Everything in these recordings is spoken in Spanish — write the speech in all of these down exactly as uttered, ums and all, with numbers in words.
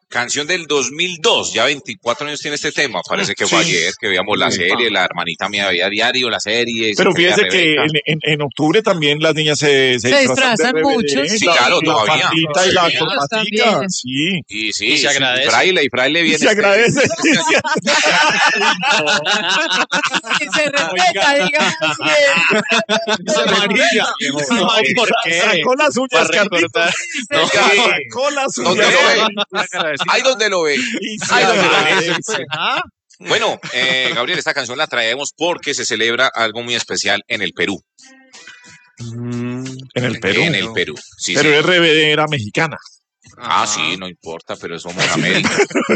canción del dos mil dos, ya veinticuatro años tiene este tema, parece que fue sí. ayer que veíamos la serie, la hermanita mía veía diario la serie. Pero fíjese que en, en, en octubre también las niñas se, se, se disfrazan mucho. Sí, claro, la todavía. Faldita y la corbatica, sí. Y sí, y se agradece. Y fraile, y fraile viene. Y se agradece. Y se respeta, digamos bien. ¿Por qué? Sacó las uñas, Carlito. No, sacó las uñas. Ahí donde lo ve. Ahí donde lo ve. Bueno, eh, Gabriel, esta canción la traemos porque se celebra algo muy especial en el Perú. Mm, en el Perú. En el Perú. Sí, pero sí. R B D era mexicana. Ah, sí, no importa, pero somos América.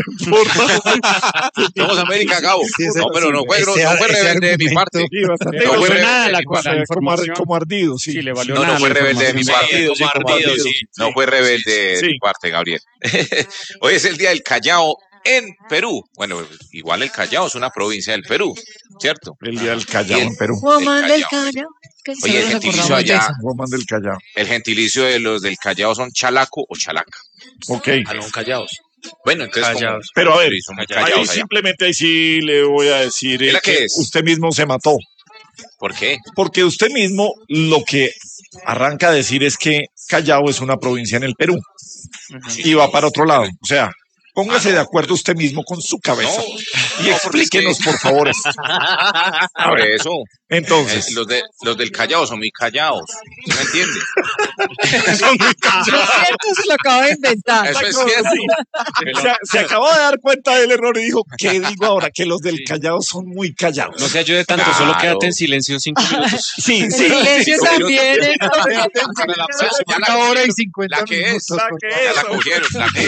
Somos América, Gabo. Sí, no, pero no fue, no, no fue rebelde de mi parte. Sí, bastante. No fue rebelde nada la cosa, como, como ardido, sí. sí le valió no, nada no fue rebelde de mi parte. Sí, como ardido, sí. No fue rebelde de sí. mi parte, Gabriel. Hoy es el día del Callao en Perú. Bueno, igual el Callao es una provincia del Perú, ¿cierto? El día del Callao en Perú. Woman del Callao. Oye, el gentilicio allá, Woman del Callao. El gentilicio de los del Callao son chalaco o chalaca. Ok. Ah, no, callaos. Bueno, entonces, callaos. Pero a ver, ahí ahí simplemente ahí sí le voy a decir eh, que que es? usted mismo se mató. ¿Por qué? Porque usted mismo lo que arranca a decir es que Callao es una provincia en el Perú. Uh-huh. Y va para otro lado. O sea, póngase ah, no. de acuerdo usted mismo con su cabeza no, y no, explíquenos, por favor. Por eso. Entonces. Eh, los, de, los del Callao son muy callados. ¿No me entiendes? Son muy callados. Lo cierto se lo acabo de inventar. Eso es cierto. Se, se acabó de dar cuenta del error y dijo, ¿qué digo ahora? Que los del Callao son muy callados. No se ayude tanto, claro. Solo quédate en silencio cinco minutos. Sí, sí. Silencio sí, también. Una hora y cincuenta la que minutos. Es, la que es. Ya la cogieron, la que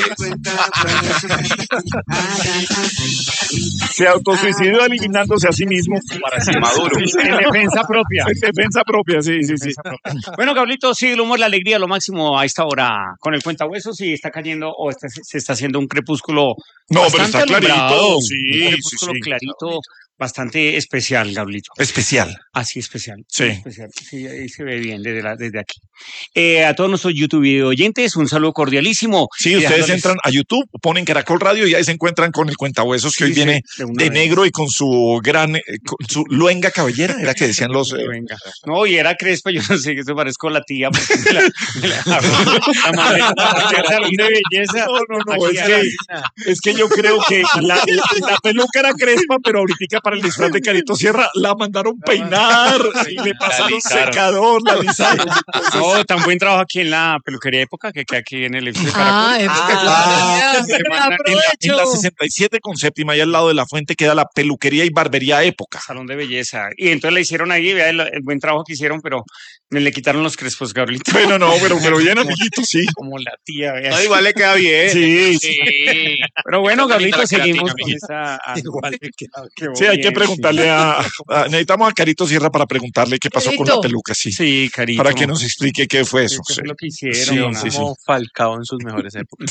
es. Se autosuicidó eliminándose a sí mismo. Para ser maduro. En defensa propia. En defensa propia, sí, sí, sí. Bueno, Gablito, sí, el humor, la alegría, lo máximo a esta hora con el cuentahuesos y está cayendo o está, se está haciendo un crepúsculo. No, pero está clarito. Sí, un crepúsculo sí, sí. clarito. Bastante especial, Gablito. Especial. Así, especial. Sí. Especial. Sí, ahí se ve bien desde, la, desde aquí. Eh, a todos nuestros YouTube oyentes, un saludo cordialísimo. Sí, ustedes dándoles... entran a YouTube, ponen Caracol Radio y ahí se encuentran con el cuentahuesos que sí, hoy sí, viene de, de negro y con su gran, eh, con su luenga cabellera, era que decían los... Eh... No, y era crespa, yo no sé, que se parezco a la tía. Porque me la, me la, la madre, la salón de belleza. No, no, no, es que, es que yo creo que la, la, la peluca era crespa, pero ahorita para el disfraz de Carito Sierra la mandaron peinar y le pasaron secador, la alisaron. No, tan buen trabajo aquí en la peluquería época que queda aquí en el edificio de Ah, Caracol. ah, ah, en, la, en la sesenta y siete con séptima y al lado de la fuente queda la peluquería y barbería época. Salón de belleza. Y entonces le hicieron ahí, vea el, el buen trabajo que hicieron, pero me le quitaron los crespos, Gabrielito. Bueno, no, pero, pero bien, amiguito, sí. Como la tía, vea. No, igual le queda bien. Sí, sí. sí. Pero bueno, Gabrielito, seguimos con esa... Igual le queda bien. Sí, hay que preguntarle sí. a, a... Necesitamos a Carito Sierra para preguntarle qué pasó Carito. Con la peluca, sí. Sí, Carito. Para que nos explique qué fue eso. ¿Qué sí. fue lo que hicieron? Sí, sí, como sí. Falcao en sus mejores épocas.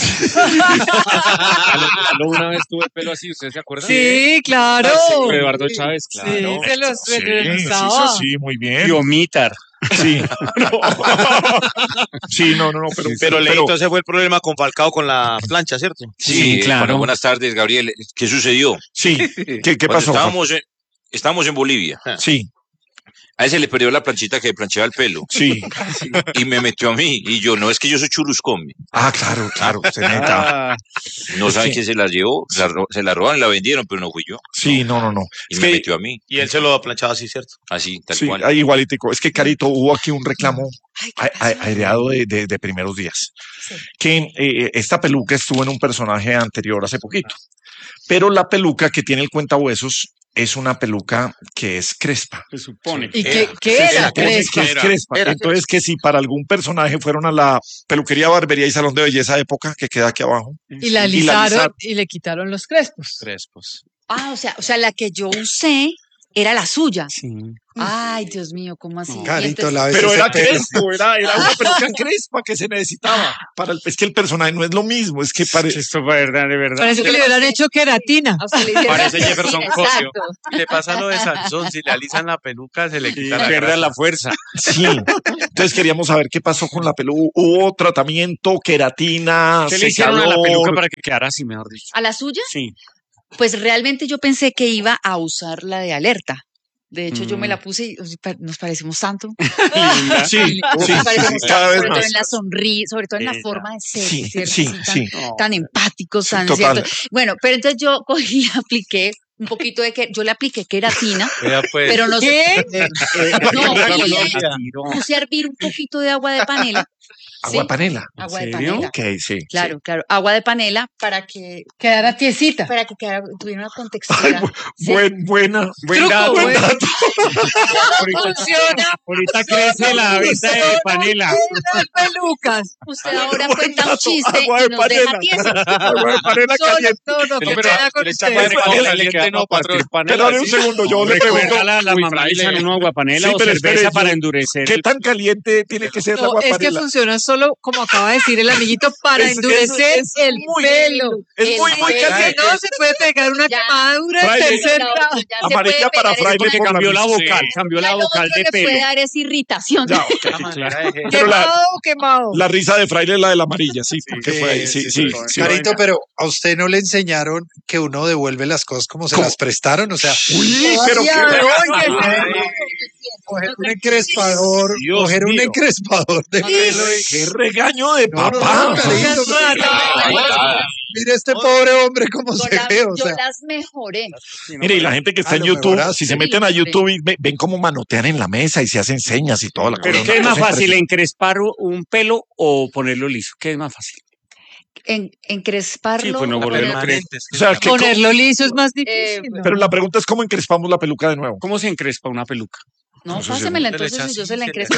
Lalo una vez tuve pelo así, ¿ustedes se acuerdan? Sí, claro. Con Eduardo Chávez, claro. Sí, se los sí, sí, sí, muy bien. Y Omitar. Sí. No. Sí, no, no, no, pero, sí, pero, pero entonces fue el problema con Falcao con la plancha, ¿cierto? Sí, sí claro. Bueno, buenas tardes, Gabriel. ¿Qué sucedió? Sí. ¿Qué, qué pasó? Estábamos en, estábamos en Bolivia. Sí. A ese le perdió la planchita que plancheaba el pelo. Sí. Y me metió a mí. Y yo, no, es que yo soy churuscón. Ah, claro, claro. Se neta. No saben quién se la llevó. Se la, se la robaron y la vendieron, pero no fui yo. Sí, no, no, no. Y es me que, metió a mí. Y él se lo ha planchado así, ¿cierto? Así, tal sí, cual. Igualitico. Es que, Carito, hubo aquí un reclamo aireado de, de, de primeros días. Sí. Que eh, esta peluca estuvo en un personaje anterior hace poquito. Pero la peluca que tiene el cuentahuesos es una peluca que es crespa. Se supone. ¿Y qué, qué era? Que es crespa. Era. Entonces, que si para algún personaje fueron a la peluquería, barbería y salón de belleza de época, que queda aquí abajo. Y la alisaron y, la alisaron, y le quitaron los crespos. Crespos. Ah, o sea, o sea, la que yo usé era la suya. Sí. Ay, Dios mío, ¿cómo así? Carito, Entonces, la vez Pero ese era pelo. crespo, era, era una peluca crespa que se necesitaba. Para el, es que el personaje no es lo mismo, es que parece... Esto fue verdad, de verdad. Parece que le hubieran hecho queratina. a usted le hicieron Parece así, Jefferson sí, Cosio. exacto. Le pasa lo de Sansón, si le alisan la peluca se le Y quita la pierde grasa. la fuerza. Sí. Entonces queríamos saber qué pasó con la peluca. ¿Hubo tratamiento, queratina, ¿Qué le hicieron a la secador? peluca para que quedara así, mejor dicho? ¿A la suya? Sí. Pues realmente yo pensé que iba a usar la de alerta. De hecho, yo me Mm. la puse y uy, pa- nos parecemos tanto. Linda. Sí, sí, Nos sí, parecemos sí, cada tanto, vez sobre todo más. en la sonrisa, sobre todo en la Ella. forma de ser, Sí, ¿cierto? sí, Así tan, sí. No. tan empáticos, Sí, tan total. ¿cierto? Bueno, pero entonces yo cogí, apliqué un poquito de que yo le apliqué queratina, Vea, pues, pero no ¿Qué? no, La puse, Colombia. Tiró. puse a hervir un poquito de agua de panela. Agua de ¿sí? panela. Agua de serio? panela. Ok, sí. Claro, claro. Agua de panela para que Quedara tiesita. para que quedara, tuviera una Ay, contextura. bu- Sí. buen, buena. Buen Truco, dato. buen- Ahorita, Funciona. ahorita crece la venta de panela. Las pelucas. Usted ahora Buen cuenta un dato, chiste agua y de nos deja panela. tiesos. Agua de panela Solo, caliente. no, no, Se qué le pena echa- con le echa ustedes. agua de coco Panela, caliente, queda no, para partir patrón. panela. Perdón un ¿sí? segundo, yo le pregunto. Recuerda, las Uy, mamás le fraile. echan uno agua panela Sí, o pero cerveza espere, para yo- endurecer. ¿Qué el- tan caliente tiene que ser el No, agua es que panela? funciona solo, como acaba de decir el amiguito, para Es- es- endurecer es el muy- pelo. Es El muy, muy pelo. caliente. No se puede pegar una Ya. quemadura de Fraile. tercer No, grado. ya se Amarilla puede para pegar fraile eso. Porque por la cambió la luz. vocal, Sí. cambió Ya la lo vocal otro de le puede pelo. dar es irritación. Ya, ok. La manera de ejercer. Pero la, Quemado, quemado. la risa de fraile es la de la amarilla, sí, porque Sí, fue ahí. Sí, sí, sí, sí. sí. Carito, pero a usted no le enseñaron que uno devuelve las cosas como se ¿Cómo? las prestaron, o sea, Uy, pero qué Todavía, regaño. oye, coger un encrespador, Dios coger un mío. encrespador de pelo y... Qué regaño de No, no, papá. no, Carito, mire este pobre hombre cómo Yo, se la- ve, o yo sea. las mejoré. Mire, y la gente que está Ah, en lo YouTube, mejoraste. si se Sí, meten lo a mejoré. YouTube y ve- ven cómo manotean en la mesa y se hacen señas y toda la Pero cosa. ¿qué es una más cosa fácil, impresionante. encrespar un pelo o ponerlo liso? ¿Qué es más fácil? En, encresparlo. Sí, pues no o volverlo poner- crespo. O sea, que- ponerlo liso es más Eh, difícil. ¿no? pero la pregunta es cómo encrespamos la peluca de nuevo. ¿Cómo se encrespa una peluca? No, Eso sí, pásemela se le entonces echa y yo así, se la se le- encrespo.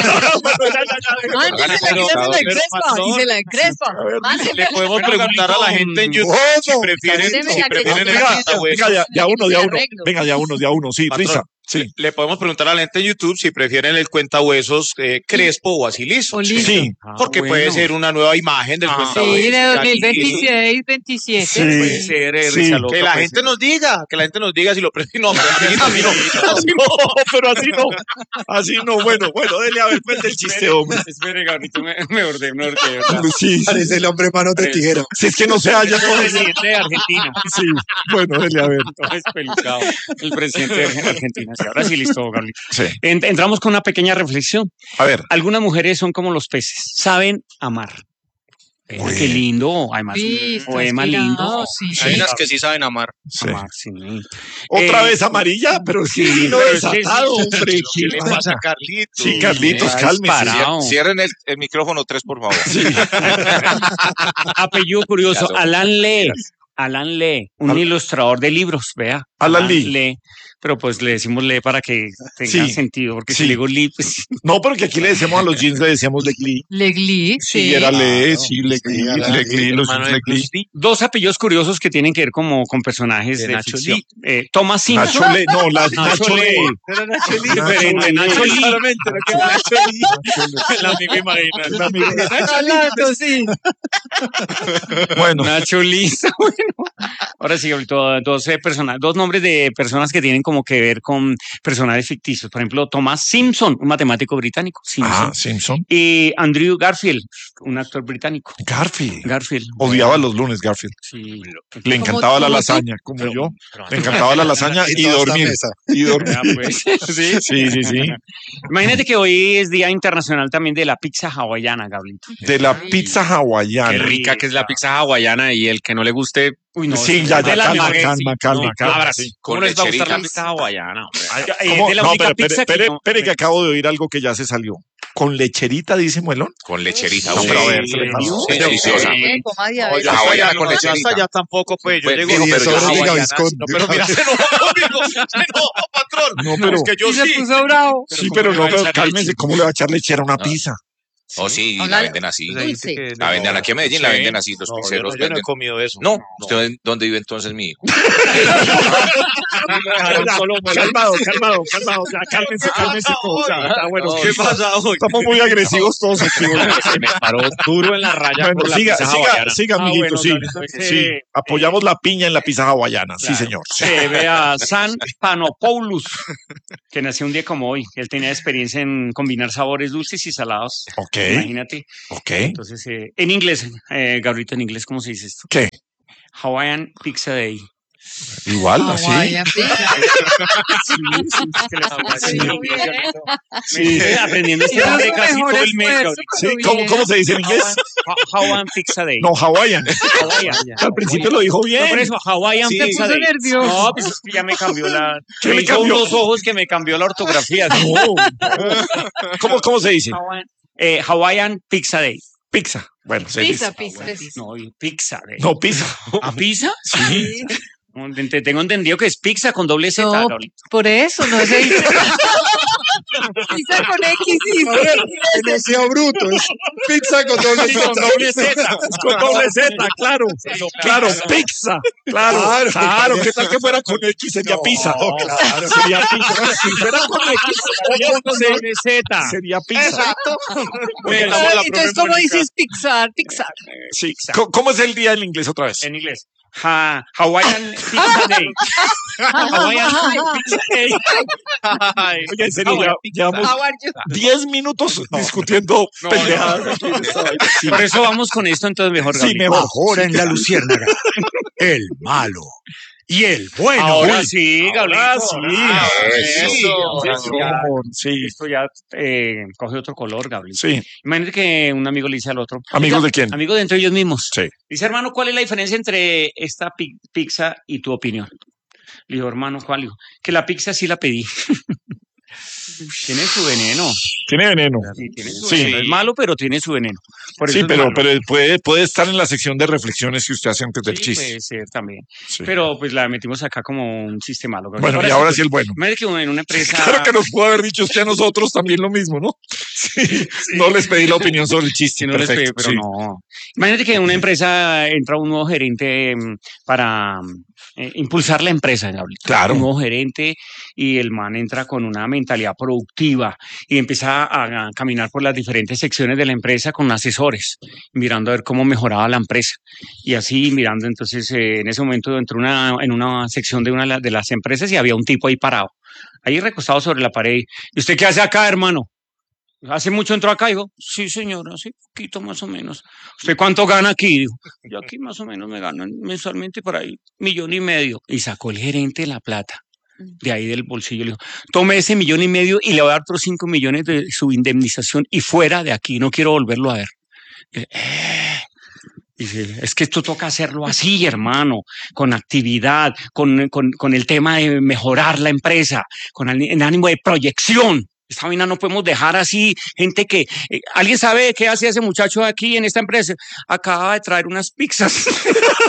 Mándesela, pero- que se la pero, encrespa, patrón, y se la encrespa. A ver, Le podemos preguntar a la gente en YouTube si ¿Cómo? prefieren, Mándeme si la que prefieren yo el venga, quiero. cuentahuesos. venga, ya, ya uno, ya Me uno. arreglo. Venga, ya uno, ya uno. Sí, Patrón. Risa. Sí. Le podemos preguntar a la gente en YouTube si prefieren el cuentahuesos eh, crespo o así liso. O liso. Sí. Porque Ah, puede bueno. ser una nueva imagen del Ah, cuentahuesos. Sí, de Ya dos mil liso. veintiséis, veintisiete. Sí. Puede ser, eh, Sí. Risa Que Loca, Que la pues, gente sí. nos diga, que la gente nos diga si lo prefieren. No, pero a mí no. Así no, pero así no. Así no. Bueno, bueno, dele a ver, cuente el chiste, hombre. Espere, Gabriel, me, me ordené, me ordené, ¿verdad? Sí, sí. Parece el hombre manos de tijera. Si es que no se halla El todo. presidente de Argentina. Sí, bueno, dele a ver. Todo espelucado. El presidente de Argentina. Sí, ahora sí, listo, Gabriel. Sí. En- Entramos con una pequeña reflexión. A ver. Algunas mujeres son como los peces, saben amar. Vea, Uy. qué lindo. Además, Sí, un está poema inspirado, lindo. sí. Hay unas que sí saben amar. Sí. Amar, sí. Otra Eh, vez amarilla, pero sí, sí, no pero es que desatado, sí, hombre. ¿Qué ¿Qué le pasa? pasa a Carlitos? Sí, Carlitos, Está cálmese. disparado. Cierren el, el micrófono tres, por favor. Sí. Apellido curioso, Claro. Alan Lee. Alan Lee, un Al- ilustrador de libros, vea. Alan Lee. Pero pues le decimos Lee para que tenga Sí, sentido, porque sí. si le digo Lee, pues No, porque aquí le decíamos a los jeans, le decíamos Legli. Legli, Sí, sí. era Le, Claro. sí, Legli, Sí, era Legli, los Hermano jeans de Legli. Gusti. dos apellidos curiosos que tienen que ver como con personajes De de, Nacho ficción. Lee. Eh, Thomas Simpson. Nacho Le, no, la, Nacho Nacho Le. Lee. Era Nacho Lee. Diferente, Nacho Lee. Claramente, no queda Nacho Lee. La misma imaginación. Hablando, sí. Bueno, Nacho Lee. está bueno. Ahora sí, ahorita, dos, eh, persona- dos nombres de personas que tienen como que ver con personajes ficticios. Por ejemplo, Thomas Simpson, un matemático británico. Simpson. ah, Simpson. Y Andrew Garfield, un actor británico. Garfield. Garfield. Odiaba los lunes, Garfield. Sí. Le encantaba la como tú? lasaña, como Pero- yo. pero- Le encantaba la lasaña y toda esta dormir. mesa. Y dormir. Ya, pues. Sí. Sí, sí, sí. Imagínate que hoy es Día Internacional también de la pizza hawaiana, Gablito. De la pizza hawaiana. Qué rica que es la pizza hawaiana y el que no le guste, Uy, no, Sí, es ya, de ya, las calma, mejores, calma, sí. calma, No, calma. ahora sí. sí, ¿cómo Con les va a gustar la lecheritas. pizza hawaiana? hombre? Ay, Es ¿cómo? de la No, única pero, pizza espere, que espere, no- espere, que acabo de oír algo que ya se salió. Con lecherita, dice Muelón. Con lecherita. No, uy. pero a ver, ¿qué le pasa? Sí, deliciosa. Eh, coma Oye, diabetes. La hawaiana hasta con ya- lecherita. hasta ya tampoco, pues. Yo Pues, llego dijo, Y pero eso yo no diga hawaiana, Visconti. no, pero mira, se enojó conmigo. Se enojó, patrón. No, No, pero- es que yo Y se sí. puso bravo. Sí, pero no, pero cálmese, leche? ¿cómo le va a echar lechera a una pizza? Oh, sí, Hola, la venden así. Pues hay gente Dulce. que La no- venden aquí en Medellín, la Sí. venden así, los No, yo pizzeros no, yo no he venden. comido eso. No, ¿usted dónde vive entonces, mi hijo? Calmado, calmado, calmado. Ya, cálmense, cálmense todos. Ya, ya, bueno, ¿Qué pasa hoy? estamos muy agresivos todos aquí. Se me paró duro en la raya Bueno, por la siga, pizza siga, hawaiana. siga, Ah, amiguito, bueno, sí. Gabriel, entonces, Sí, eh, apoyamos la piña en la pizza hawaiana. Sí, Claro. señor. Sí. Se ve a San Panopoulos, que nació un día como hoy. Él tenía experiencia en combinar sabores dulces y salados. Ok, Imagínate. ok. Entonces, eh, en inglés, eh, Gabrielito, en inglés, ¿cómo se dice esto? ¿Qué? Hawaiian Pizza Day. Igual, así. Hawaiian pizza. Sí, Sí. Estoy aprendiendo este Hizo su nombre casi mejor todo el mes, esfuerzo, Gabrielito. Sí, pero ¿Cómo, bien. ¿Cómo se dice en inglés? Ha- Hawaiian Pizza Day. No, Hawaiian. Hawaiian. Al principio lo dijo No, bien. por eso, Hawaiian Sí. Pizza Se Day. puso nervioso. No, pues es que ya me cambió la... ¿Qué me le hizo cambió? unos ojos que me cambió la ortografía. No. ¿Cómo, ¿Cómo se dice? Hawaiian, eh, Hawaiian Pizza Day. Pizza. Bueno, se Pizza, dice. pizza. No, y pizza Day. No, pizza. ¿A pizza? Sí. Te- Tengo entendido que es pizza con doble Z. No, Gabriel. por eso no se dice. Pizza con X, sí, sí. Demasiado bruto. Es pizza con doble Sí, con Z. doble Z. Con doble Z, claro. Claro, pizza. Claro, Claro. claro. ¿Qué tal que fuera con X? Sería pizza. claro. Sería pizza. Si fuera con X, Con doble Z. sería pizza. Bueno, Entonces, ¿cómo dices Pixar? Pixar. Sí. ¿Cómo- ¿Cómo es el día en inglés otra vez? en inglés. Ha- Hawaiian Pizza Day. Hawaiian Pizza Day. Oye, en serio, ya, llevamos How are you? diez minutos discutiendo pendejadas. Por eso vamos con esto entonces mejor. Sí, Gabriel. mejor. Ahora en la luciérnaga. El malo. Y el bueno. Ahora Uy, sí, Gabriel. Ahora sí. Eso. Ya, Sí, esto ya eh, coge otro color, Gabriel. sí. Imagínate que un amigo le dice al otro. ¿Amigos de quién? Amigos de entre ellos mismos. Sí. Dice, hermano, ¿cuál es la diferencia entre esta pi- pizza y tu opinión? Le digo, hermano, ¿cuál? Le digo, que la pizza sí la pedí. Tiene su veneno. Tiene veneno. Sí, tiene su Sí. veneno. Es malo, pero tiene su veneno. Por eso Sí, es pero, malo. pero puede, puede estar en la sección de reflexiones que usted hace antes del Sí, chiste. puede ser también. Sí. Pero pues la metimos acá como un chiste malo. Gabriel. Bueno, y ahora sí el bueno. Imagínate que en una empresa... Claro que nos pudo haber dicho usted a nosotros también lo mismo, ¿no? Sí. No les pedí la opinión sobre el chiste. Si no les Perfecto, pedí, pero sí. no. Imagínate que en una empresa entra un nuevo gerente mm, para eh, impulsar la empresa, Gabriel. Claro. Un nuevo gerente y el man entra con una mentalidad productiva y empieza a, a caminar por las diferentes secciones de la empresa con asesores, mirando a ver cómo mejoraba la empresa. Y así mirando, entonces eh, en ese momento entró una, en una sección de una de la- de las empresas y había un tipo ahí parado, ahí recostado sobre la pared. ¿Y usted qué hace acá, hermano? ¿Hace mucho entró acá? Dijo, sí, señora, hace poquito más o menos. ¿Usted cuánto gana aquí? Dijo, yo aquí más o menos me gano mensualmente por ahí millón y medio. Y sacó el gerente la plata de ahí del bolsillo. Le dijo, tome ese millón y medio y le voy a dar otros cinco millones de su indemnización y fuera de aquí, no quiero volverlo a ver. Y, eh, Dice, es que esto toca hacerlo así, hermano, con actividad, con, con, con el tema de mejorar la empresa, con el, el ánimo de proyección. Esta vaina no podemos dejar así, gente que... eh, ¿alguien sabe qué hace ese muchacho aquí en esta empresa? Acaba de traer unas pizzas.